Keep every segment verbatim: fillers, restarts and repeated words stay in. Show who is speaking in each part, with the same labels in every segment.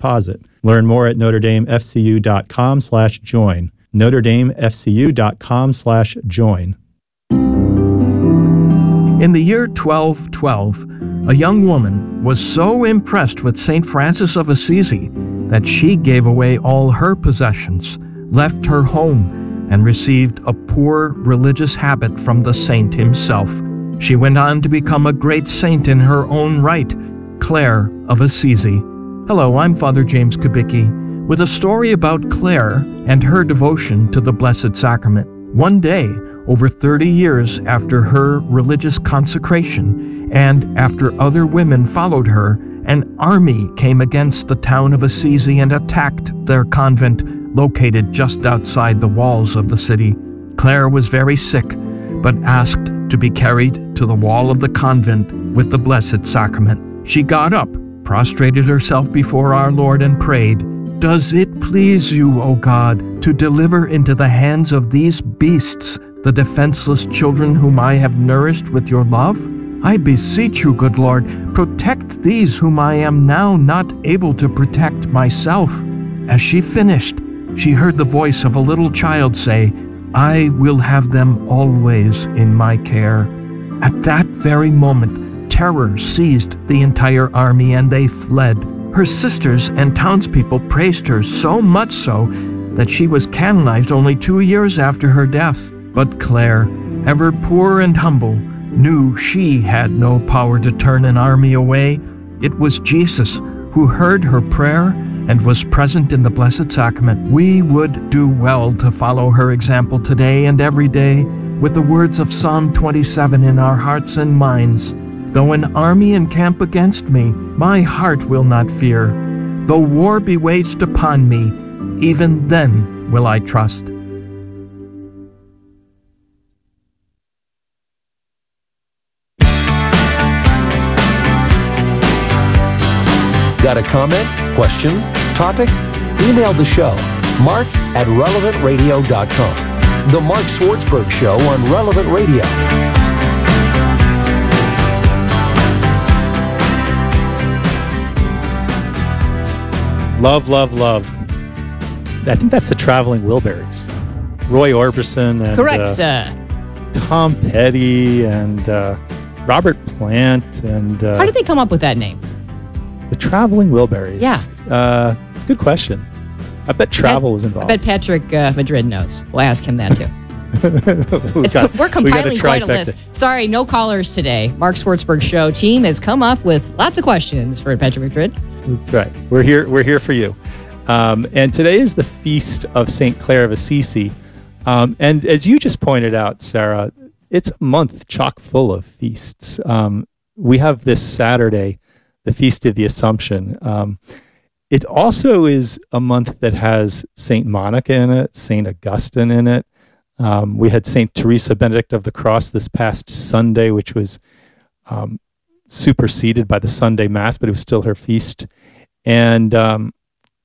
Speaker 1: deposit. Learn more at NotreDameFCU.com slash join. NotreDameFCU.com slash join.
Speaker 2: In the year twelve twelve, a young woman was so impressed with Saint Francis of Assisi that she gave away all her possessions, left her home, and received a poor religious habit from the saint himself. She went on to become a great saint in her own right, Clare of Assisi. Hello, I'm Father James Kubicki with a story about Clare and her devotion to the Blessed Sacrament. One day, over thirty years after her religious consecration, and after other women followed her, an army came against the town of Assisi and attacked their convent, located just outside the walls of the city. Clare was very sick, but asked to be carried to the wall of the convent with the Blessed Sacrament. She got up, prostrated herself before our Lord, and prayed, "Does it please you, O God, to deliver into the hands of these beasts the defenseless children whom I have nourished with your love? I beseech you, good Lord, protect these whom I am now not able to protect myself." As she finished, she heard the voice of a little child say, "I will have them always in my care." At that very moment, terror seized the entire army and they fled. Her sisters and townspeople praised her, so much so that she was canonized only two years after her death. But Clare, ever poor and humble, knew she had no power to turn an army away. It was Jesus who heard her prayer and was present in the Blessed Sacrament. We would do well to follow her example today and every day with the words of Psalm twenty-seven in our hearts and minds. Though an army encamp against me, my heart will not fear. Though war be waged upon me, even then will I trust.
Speaker 3: Got a comment, question, topic? Email the show, mark at relevant radio dot com. The Mark Swartzberg Show on Relevant Radio.
Speaker 1: Love, love, love. I think that's the Traveling Wilburys. Roy Orbison and
Speaker 4: Correct,
Speaker 1: uh,
Speaker 4: sir.
Speaker 1: Tom Petty and uh, Robert Plant and uh,
Speaker 4: How did they come up with that name?
Speaker 1: the Traveling Wilburys.
Speaker 4: Yeah.
Speaker 1: Uh, it's a good question. I bet travel
Speaker 4: bet,
Speaker 1: was involved.
Speaker 4: I bet Patrick uh, Madrid knows. We'll ask him that too. It's,
Speaker 1: got,
Speaker 4: we're compiling
Speaker 1: we
Speaker 4: quite a list. Sorry, no callers today. Mark Swartzberg Show team has come up with lots of questions for Patrick Madrid.
Speaker 1: That's right. We're here. We're here for you. Um, and today is the feast of Saint Clare of Assisi. Um, and as you just pointed out, Sarah, it's a month chock full of feasts. Um, we have this Saturday, the Feast of the Assumption. Um, it also is a month that has Saint Monica in it, Saint Augustine in it. Um, we had Saint Teresa Benedict of the Cross this past Sunday, which was um, superseded by the Sunday Mass, but it was still her feast. And um,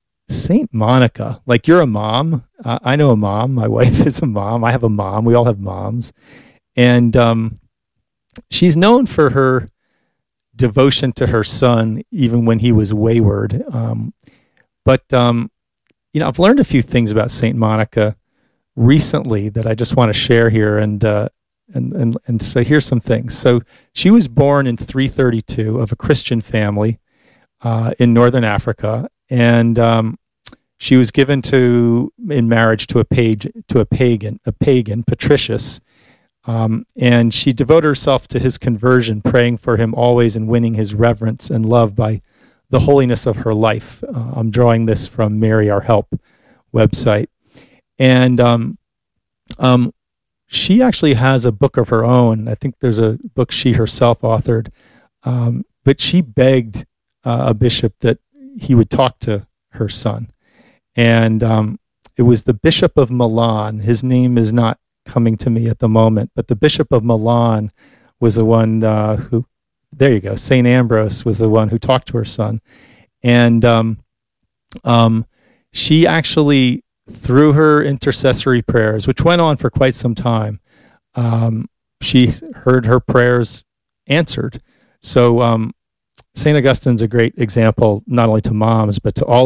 Speaker 1: Saint Monica, like you're a mom. Uh, I know a mom. My wife is a mom. I have a mom. We all have moms. And um, she's known for her devotion to her son, even when he was wayward. Um, but, um, you know, I've learned a few things about Saint Monica recently that I just want to share here. And, uh, and, and, and so here's some things. So she was born in three thirty-two of a Christian family uh, in Northern Africa. And um, she was given to in marriage to a page to a pagan, a pagan, Patricius. Um, and she devoted herself to his conversion, praying for him always and winning his reverence and love by the holiness of her life. Uh, I'm drawing this from Mary Our Help website. And um, um, she actually has a book of her own. I think there's a book she herself authored. Um, but she begged uh, a bishop that he would talk to her son. And um, it was the Bishop of Milan. His name is not coming to me at the moment, but the Bishop of Milan was the one uh, who, there you go, Saint Ambrose was the one who talked to her son. And um, um, she actually, through her intercessory prayers, which went on for quite some time, um, she heard her prayers answered. So um, Saint Augustine's a great example, not only to moms, but to all